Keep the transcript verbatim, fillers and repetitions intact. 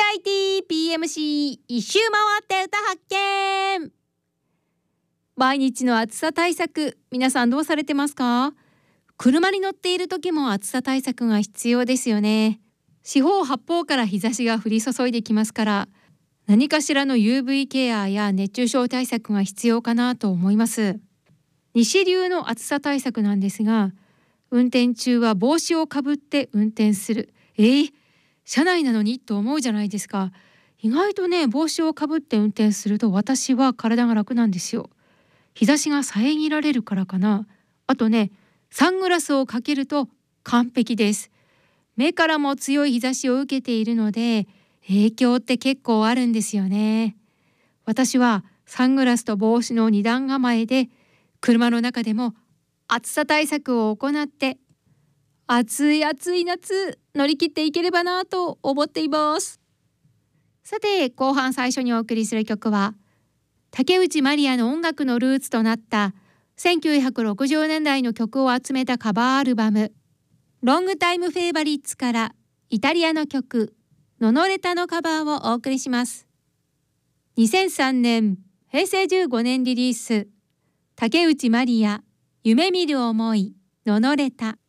アイティーピーエムシー 一周回って歌発見。毎日の暑さ対策、皆さんどうされてますか？車に乗っている時も暑さ対策が必要ですよね。四方八方から日差しが降り注いできますから、何かしらの ユーブイ ケアや熱中症対策が必要かなと思います。西流の暑さ対策なんですが、運転中は帽子をかぶって運転する。えー、車内なのにと思うじゃないですか。意外とね、帽子をかぶって運転すると私は体が楽なんですよ。日差しが遮られるからかな。あとね、サングラスをかけると完璧です。目からも強い日差しを受けているので、影響って結構あるんですよね。私はサングラスと帽子の二段構えで、車の中でも暑さ対策を行って、暑い暑い夏乗り切っていければなと思っています。さて、後半最初にお送りする曲は、竹内まりやの音楽のルーツとなったせんきゅうひゃくろくじゅうねんだいの曲を集めたカバーアルバム、ロングタイムフェイバリッツからイタリアの曲、ノノレタのカバーをお送りします。にせんさんねん、へいせいじゅうごねんリリース、竹内まりや、夢見る想い、ノノレタ。